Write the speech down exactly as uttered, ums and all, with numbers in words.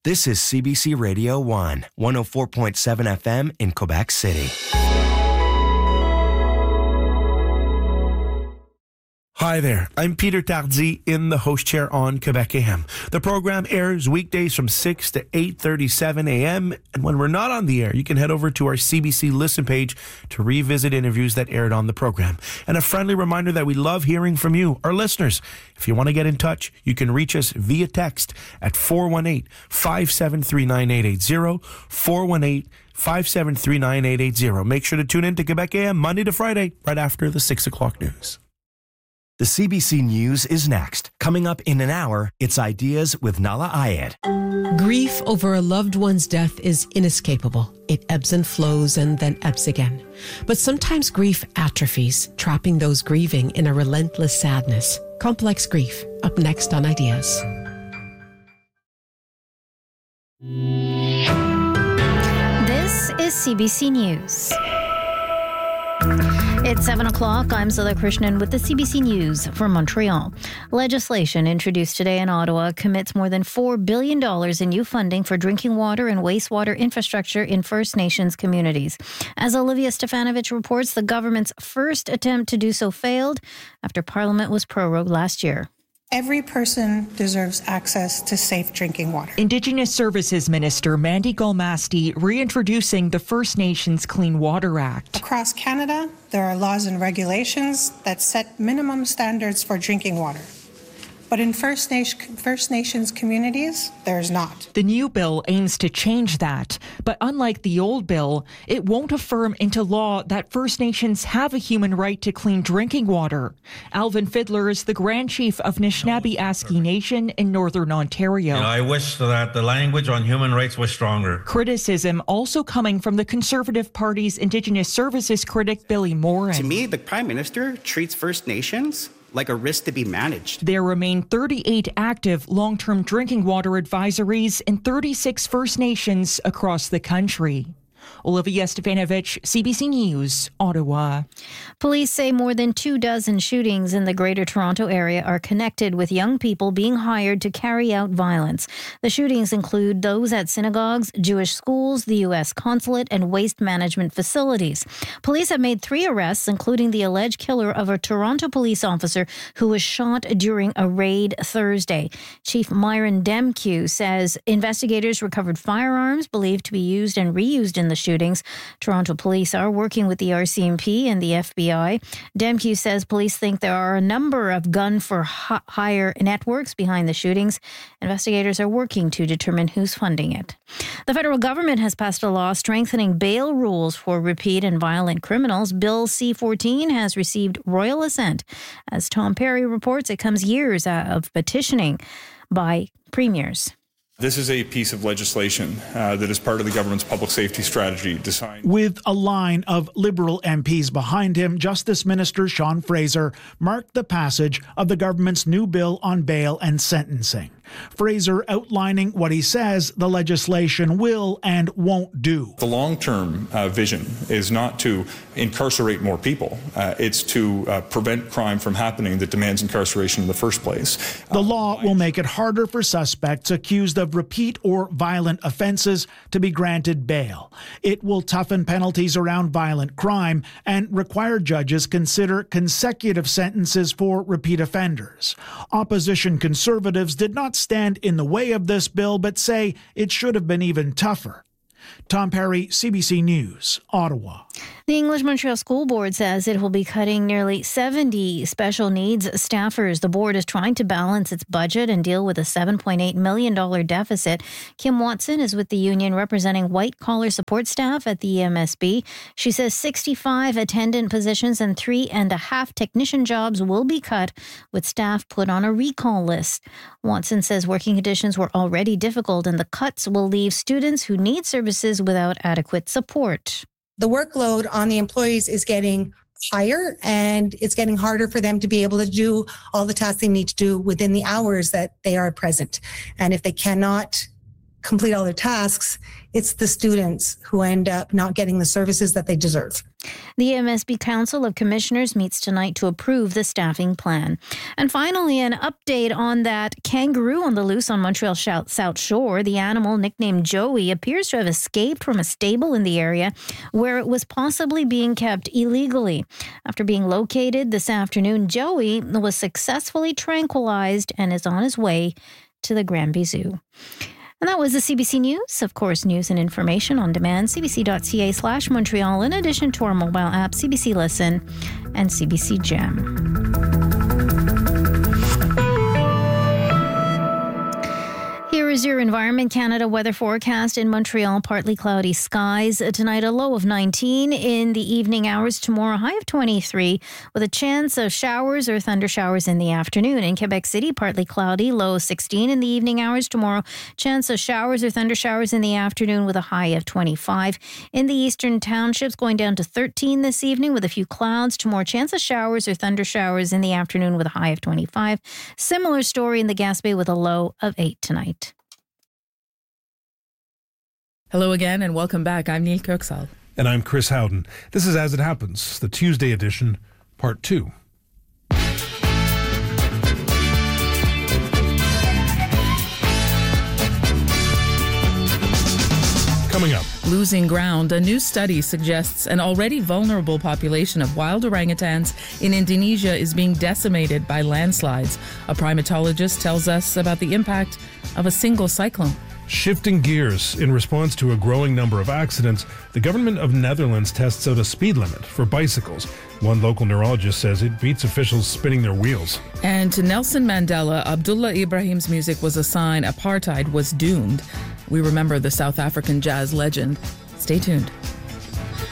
This is C B C Radio one, one oh four point seven F M in Quebec City. Hi there, I'm Peter Tardy in the host chair on Quebec A M. The program airs weekdays from six to eight thirty-seven a.m. And when we're not on the air, you can head over to our C B C Listen page to revisit interviews that aired on the program. And a friendly reminder that we love hearing from you, our listeners. If you want to get in touch, you can reach us via text at four one eight, five seven three, nine eight eight zero, four one eight, five seven three, nine eight eight zero. Make sure to tune in to Quebec A M Monday to Friday, right after the six o'clock news. The C B C News is next. Coming up in an hour, it's Ideas with Nala Ayed. Grief over a loved one's death is inescapable. It ebbs and flows and then ebbs again. But sometimes grief atrophies, trapping those grieving in a relentless sadness. Complex grief, up next on Ideas. This is C B C News. It's seven o'clock. I'm Zilla Krishnan with the C B C News from Montreal. Legislation introduced today in Ottawa commits more than four billion dollars in new funding for drinking water and wastewater infrastructure in First Nations communities. As Olivia Stefanovich reports, the government's first attempt to do so failed after Parliament was prorogued last year. Every person deserves access to safe drinking water. Indigenous Services Minister Mandy Galmasti reintroducing the First Nations Clean Water Act. Across Canada, there are laws and regulations that set minimum standards for drinking water. But in First, Nation, First Nations communities, there's not. The new bill aims to change that. But unlike the old bill, it won't affirm into law that First Nations have a human right to clean drinking water. Alvin Fiddler is the Grand Chief of Nishnawbe-Aski Nation in Northern Ontario. You know, I wish that the language on human rights was stronger. Criticism also coming from the Conservative Party's Indigenous Services critic Billy Morin. To me, the Prime Minister treats First Nations like a risk to be managed. There remain thirty-eight active long-term drinking water advisories in thirty-six First Nations across the country. Olivia Stefanovich, C B C News, Ottawa. Police say more than two dozen shootings in the Greater Toronto area are connected with young people being hired to carry out violence. The shootings include those at synagogues, Jewish schools, the U S consulate, and waste management facilities. Police have made three arrests, including the alleged killer of a Toronto police officer who was shot during a raid Thursday. Chief Myron Demkew says investigators recovered firearms believed to be used and reused in the shootings. Toronto police are working with the R C M P and the F B I. Demkew says police think there are a number of gun for hire networks behind the shootings. Investigators are working to determine who's funding it. The federal government has passed a law strengthening bail rules for repeat and violent criminals. Bill C fourteen has received royal assent. As Tom Perry reports, it comes years of petitioning by premiers. This is a piece of legislation uh, that is part of the government's public safety strategy designed. With a line of Liberal M Ps behind him, Justice Minister Sean Fraser marked the passage of the government's new bill on bail and sentencing. Fraser outlining what he says the legislation will and won't do. The long-term uh, vision is not to incarcerate more people. Uh, it's to uh, prevent crime from happening that demands incarceration in the first place. The law will make it harder for suspects accused of repeat or violent offenses to be granted bail. It will toughen penalties around violent crime and require judges consider consecutive sentences for repeat offenders. Opposition Conservatives did not stand in the way of this bill, but say it should have been even tougher. Tom Perry, C B C News, Ottawa. The English Montreal School Board says it will be cutting nearly seventy special needs staffers. The board is trying to balance its budget and deal with a seven point eight million dollars deficit. Kim Watson is with the union representing white-collar support staff at the E M S B. She says sixty-five attendant positions and three and a half technician jobs will be cut, with staff put on a recall list. Watson says working conditions were already difficult and the cuts will leave students who need services without adequate support. The workload on the employees is getting higher and it's getting harder for them to be able to do all the tasks they need to do within the hours that they are present. And if they cannot complete all their tasks, it's the students who end up not getting the services that they deserve. The M S B Council of Commissioners meets tonight to approve the staffing plan. And finally, an update on that kangaroo on the loose on Montreal South Shore. The animal, nicknamed Joey, appears to have escaped from a stable in the area where it was possibly being kept illegally. After being located this afternoon, Joey was successfully tranquilized and is on his way to the Granby Zoo. And that was the C B C News. Of course, news and information on demand, cbc.ca slash Montreal, in addition to our mobile app, C B C Listen and C B C Gem. Here is your Environment Canada weather forecast in Montreal. Partly cloudy skies. Tonight, a low of nineteen. In the evening hours, tomorrow, high of twenty-three, with a chance of showers or thunder showers in the afternoon. In Quebec City, partly cloudy, low sixteen in the evening hours. Tomorrow, chance of showers or thunder showers in the afternoon with a high of twenty-five. In the eastern townships, going down to thirteen this evening with a few clouds. Tomorrow, chance of showers or thunder showers in the afternoon with a high of twenty-five. Similar story in the Gaspé with a low of eight tonight. Hello again and welcome back. I'm Neil Kirksall. And I'm Chris Howden. This is As It Happens, the Tuesday edition, part two. Coming up. Losing ground. A new study suggests an already vulnerable population of wild orangutans in Indonesia is being decimated by landslides. A primatologist tells us about the impact of a single cyclone. Shifting gears, in response to a growing number of accidents, the government of Netherlands tests out a speed limit for bicycles. One local neurologist says it beats officials spinning their wheels. And to Nelson Mandela, Abdullah Ibrahim's music was a sign apartheid was doomed. We remember the South African jazz legend. Stay tuned.